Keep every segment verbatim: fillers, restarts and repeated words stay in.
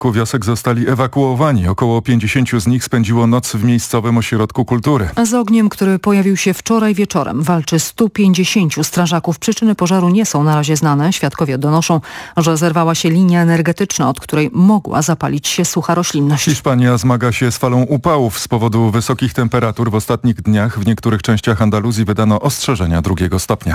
kilku wiosek zostali ewakuowani. Około pięćdziesięciu z nich spędziło noc w miejscowym ośrodku kultury. Z ogniem, który pojawił się wczoraj wieczorem, walczy stu pięćdziesięciu strażaków. Przyczyny pożaru nie są na razie znane. Świadkowie donoszą, że zerwała się linia energetyczna, od której mogła zapalić się sucha roślinność. Hiszpania zmaga się z falą upałów. Z powodu wysokich temperatur w ostatnich dniach w niektórych częściach Andaluzji wydano ostrzeżenia drugiego stopnia.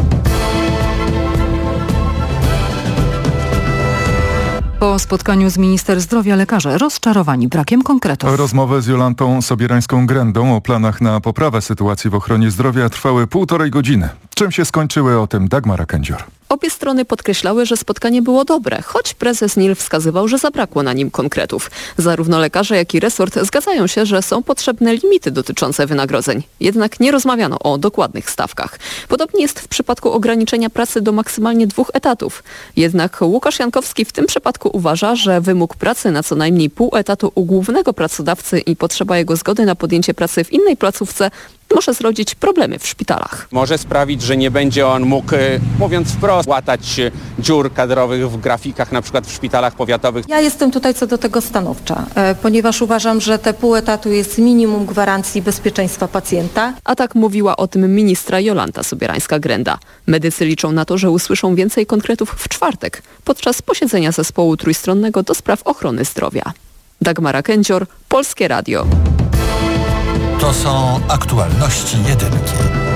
Po spotkaniu z minister zdrowia lekarze rozczarowani brakiem konkretów. Rozmowy z Jolantą Sobierańską-Grendą o planach na poprawę sytuacji w ochronie zdrowia trwały półtorej godziny. Czym się skończyły, o tym Dagmara Kędzior. Obie strony podkreślały, że spotkanie było dobre, choć prezes N I L wskazywał, że zabrakło na nim konkretów. Zarówno lekarze, jak i resort zgadzają się, że są potrzebne limity dotyczące wynagrodzeń. Jednak nie rozmawiano o dokładnych stawkach. Podobnie jest w przypadku ograniczenia pracy do maksymalnie dwóch etatów. Jednak Łukasz Jankowski w tym przypadku uważa, że wymóg pracy na co najmniej pół etatu u głównego pracodawcy i potrzeba jego zgody na podjęcie pracy w innej placówce może zrodzić problemy w szpitalach. Może sprawić, że nie będzie on mógł, mówiąc wprost, łatać dziur kadrowych w grafikach, na przykład w szpitalach powiatowych. Ja jestem tutaj co do tego stanowcza, ponieważ uważam, że te pół etatu jest minimum gwarancji bezpieczeństwa pacjenta. A tak mówiła o tym ministra Jolanta Sobierańska-Grenda. Medycy liczą na to, że usłyszą więcej konkretów w czwartek, podczas posiedzenia zespołu trójstronnego do spraw ochrony zdrowia. Dagmara Kędzior, Polskie Radio. To są aktualności jedynki.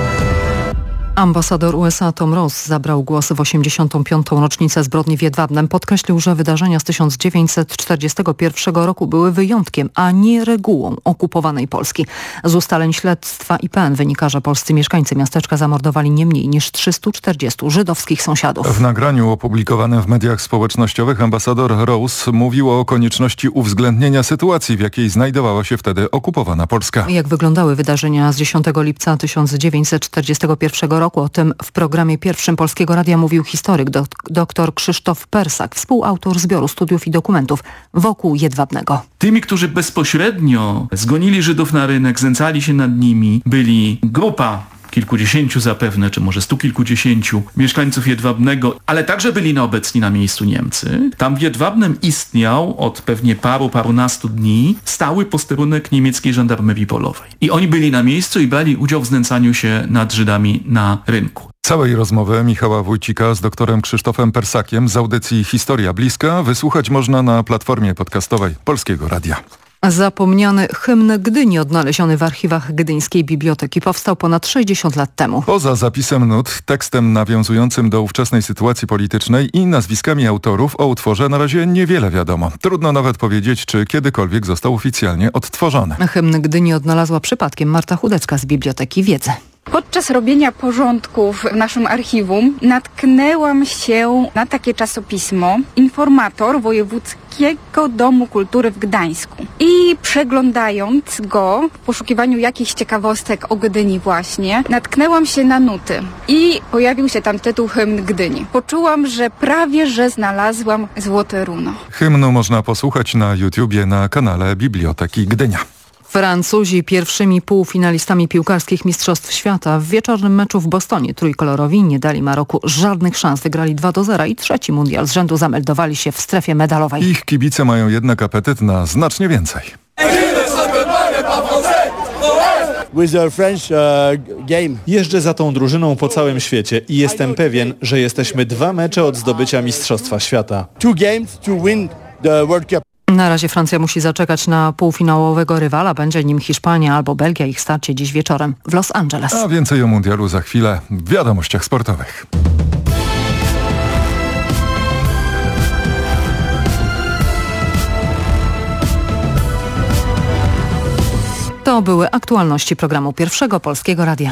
Ambasador U S A Tom Ross zabrał głos w osiemdziesiątą piątą rocznicę zbrodni w Jedwabnem. Podkreślił, że wydarzenia z tysiąc dziewięćset czterdziestego pierwszego roku były wyjątkiem, a nie regułą okupowanej Polski. Z ustaleń śledztwa I P N wynika, że polscy mieszkańcy miasteczka zamordowali nie mniej niż trzystu czterdziestu żydowskich sąsiadów. W nagraniu opublikowanym w mediach społecznościowych ambasador Ross mówił o konieczności uwzględnienia sytuacji, w jakiej znajdowała się wtedy okupowana Polska. Jak wyglądały wydarzenia z dziesiątego lipca tysiąc dziewięćset czterdziestego pierwszego roku? O tym w programie pierwszym Polskiego Radia mówił historyk dok- dr Krzysztof Persak, współautor zbioru studiów i dokumentów wokół Jedwabnego. Tymi, którzy bezpośrednio zgonili Żydów na rynek, znęcali się nad nimi, byli grupa kilkudziesięciu zapewne, czy może stu kilkudziesięciu mieszkańców Jedwabnego, ale także byli obecni na miejscu Niemcy. Tam w Jedwabnem istniał od pewnie paru, parunastu dni stały posterunek niemieckiej żandarmerii polowej. I oni byli na miejscu i brali udział w znęcaniu się nad Żydami na rynku. Całej rozmowy Michała Wójcika z doktorem Krzysztofem Persakiem z audycji Historia Bliska wysłuchać można na platformie podcastowej Polskiego Radia. Zapomniany hymn Gdyni, odnaleziony w archiwach Gdyńskiej Biblioteki, powstał ponad sześćdziesiąt lat temu. Poza zapisem nut, tekstem nawiązującym do ówczesnej sytuacji politycznej i nazwiskami autorów o utworze na razie niewiele wiadomo. Trudno nawet powiedzieć, czy kiedykolwiek został oficjalnie odtworzony. Hymn Gdyni odnalazła przypadkiem Marta Chudecka z Biblioteki Wiedzy. Podczas robienia porządków w naszym archiwum natknęłam się na takie czasopismo Informator Wojewódzkiego Domu Kultury w Gdańsku. I przeglądając go w poszukiwaniu jakichś ciekawostek o Gdyni właśnie, natknęłam się na nuty i pojawił się tam tytuł Hymn Gdyni. Poczułam, że prawie że znalazłam złote runo. Hymnu można posłuchać na YouTubie na kanale Biblioteki Gdynia. Francuzi pierwszymi półfinalistami piłkarskich Mistrzostw Świata w wieczornym meczu w Bostonie trójkolorowi nie dali Maroku żadnych szans. Wygrali dwa do zera i trzeci mundial z rzędu zameldowali się w strefie medalowej. Ich kibice mają jednak apetyt na znacznie więcej. Jeżdżę za tą drużyną po całym świecie i jestem pewien, że jesteśmy dwa mecze od zdobycia Mistrzostwa Świata. Na razie Francja musi zaczekać na półfinałowego rywala. Będzie nim Hiszpania albo Belgia. Ich starcie dziś wieczorem w Los Angeles. A więcej o mundialu za chwilę w wiadomościach sportowych. To były aktualności programu Pierwszego Polskiego Radia.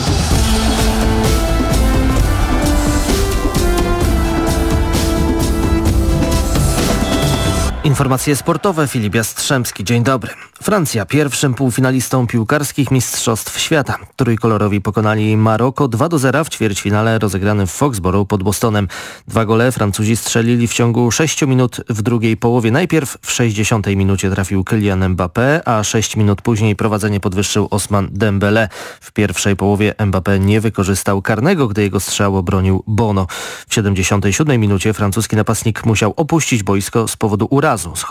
Informacje sportowe, Filip Jastrzębski. Dzień dobry. Francja pierwszym półfinalistą piłkarskich Mistrzostw Świata. Trójkolorowi pokonali Maroko dwa do zera w ćwierćfinale rozegranym w Foxborough pod Bostonem. Dwa gole Francuzi strzelili w ciągu sześciu minut w drugiej połowie. Najpierw w sześćdziesiątej minucie trafił Kylian Mbappé, a sześć minut później prowadzenie podwyższył Ousmane Dembélé. W pierwszej połowie Mbappé nie wykorzystał karnego, gdy jego strzał obronił Bono. W siedemdziesiątej siódmej minucie francuski napastnik musiał opuścić boisko z powodu urazu.